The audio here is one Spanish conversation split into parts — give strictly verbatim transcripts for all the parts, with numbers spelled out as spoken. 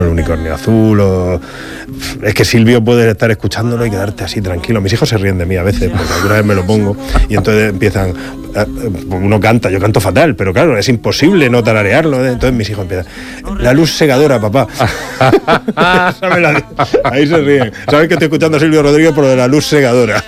el unicornio azul, o... es que Silvio puedes estar escuchándolo y quedarte así tranquilo. Mis hijos se ríen de mí a veces, porque alguna vez me lo pongo y entonces empiezan, uno canta, yo canto fatal, pero claro, es imposible no tararearlo, ¿eh? Entonces mis hijos empiezan, la luz segadora, papá. Ahí se ríen. Sabes que estoy escuchando a Silvio Rodríguez por lo de la luz segadora.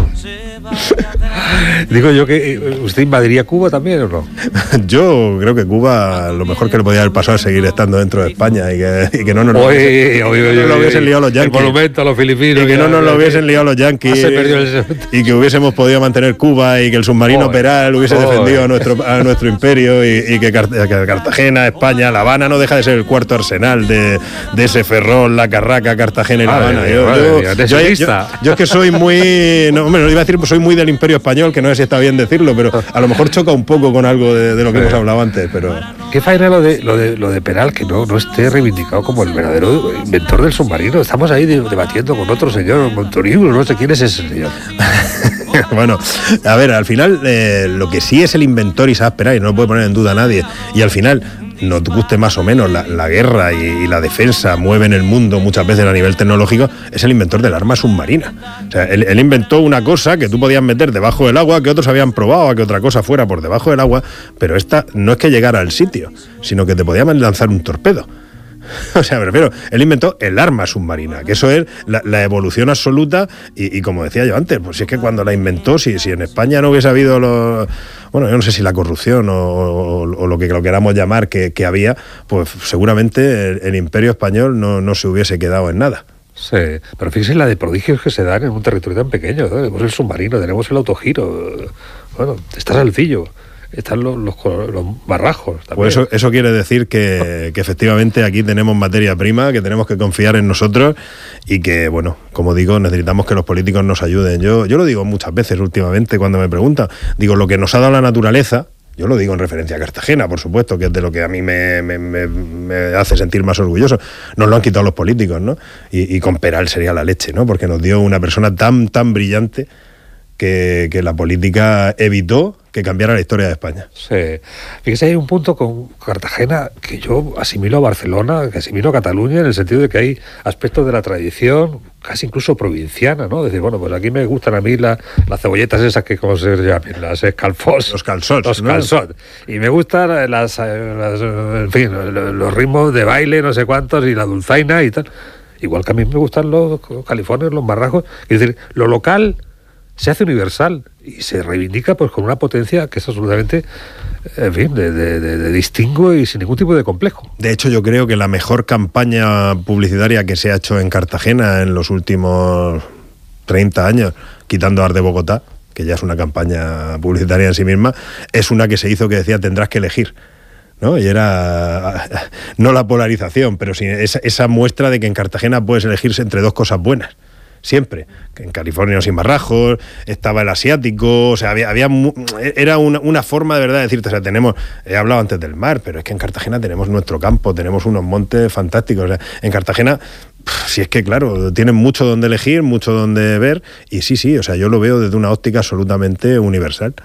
Digo yo que usted invadiría Cuba también, ¿o no? Yo creo que Cuba lo mejor que le podía haber pasado es seguir estando dentro de España y que, y que no nos lo Oye, hubiesen, oye, no oye, lo hubiesen liado los yanquis. El monumento a los filipinos. Y que no nos lo hubiesen liado los yanquis. Se perdió el... Y que hubiésemos podido mantener Cuba y que el submarino Oye, Peral hubiese oye. defendido a nuestro, a nuestro imperio y, y que, Car- que Cartagena, España, La Habana no deja de ser el cuarto arsenal de, de ese Ferrol, La Carraca, Cartagena y La Habana. Madre Yo, mía, yo, madre mía, yo, yo, nesionista. yo es que soy muy... No, hombre, no iba a decir, soy muy del Imperio Español, que no sé si está bien decirlo, pero a lo mejor choca un poco con algo de, de lo que Sí. hemos hablado antes, pero... Qué faena lo de, lo de lo de Peral, que no, no esté reivindicado como el verdadero inventor del submarino. Estamos ahí de- debatiendo con otro señor, Montoriulo, no sé quién es ese señor. Bueno, a ver, al final eh, lo que sí es el inventor Isaac Peral, y no lo puede poner en duda nadie, y al final nos guste más o menos la, la guerra y, y la defensa mueven el mundo muchas veces a nivel tecnológico, es el inventor del arma submarina. O sea, él, él inventó una cosa que tú podías meter debajo del agua, que otros habían probado a que otra cosa fuera por debajo del agua, pero esta no es que llegara al sitio, sino que te podían lanzar un torpedo. O sea, me refiero, él inventó el arma submarina, que eso es la, la evolución absoluta y, y como decía yo antes, pues si es que cuando la inventó, si, si en España no hubiese habido los... Bueno, yo no sé si la corrupción o, o, o lo que lo queramos llamar que, que había, pues seguramente el, el Imperio Español no, no se hubiese quedado en nada. Sí, pero fíjese la de prodigios que se dan en un territorio tan pequeño, ¿no? Tenemos el submarino, tenemos el autogiro, bueno, está Salcillo, están los, los, los barrajos también. Pues eso, eso quiere decir que, que efectivamente aquí tenemos materia prima, que tenemos que confiar en nosotros y que, bueno, como digo, necesitamos que los políticos nos ayuden. Yo, yo lo digo muchas veces últimamente cuando me preguntan, digo, lo que nos ha dado la naturaleza, yo lo digo en referencia a Cartagena, por supuesto, que es de lo que a mí me, me, me, me hace sentir más orgulloso. Nos lo han quitado los políticos, ¿no? Y, y con Peral sería la leche, ¿no? Porque nos dio una persona tan, tan brillante que, que la política evitó que cambiara la historia de España. Sí. Fíjese, hay un punto con Cartagena que yo asimilo a Barcelona, que asimilo a Cataluña, en el sentido de que hay aspectos de la tradición, casi incluso provinciana, ¿no? Decir, bueno, pues aquí me gustan a mí la, las cebolletas esas que, ¿cómo se llaman? Las escalfós. Los calzots, Los ¿no? calzots. Y me gustan las, las, en fin, los ritmos de baile, no sé cuántos, y la dulzaina y tal. Igual que a mí me gustan los californios, los marrajos. Es decir, lo local se hace universal y se reivindica pues con una potencia que es absolutamente, en fin, de, de, de, de distingo y sin ningún tipo de complejo. De hecho, yo creo que la mejor campaña publicitaria que se ha hecho en Cartagena en los últimos treinta años, quitando Art de Bogotá, que ya es una campaña publicitaria en sí misma, es una que se hizo que decía tendrás que elegir, ¿no? Y era no la polarización, pero sí esa, esa muestra de que en Cartagena puedes elegirse entre dos cosas buenas. Siempre, en California sin barrajos, estaba el asiático, o sea, había, había era una, una forma de verdad de decirte, o sea, tenemos, he hablado antes del mar, pero es que en Cartagena tenemos nuestro campo, tenemos unos montes fantásticos, o sea, en Cartagena, si es que claro, tienen mucho donde elegir, mucho donde ver, y sí, sí, o sea, yo lo veo desde una óptica absolutamente universal.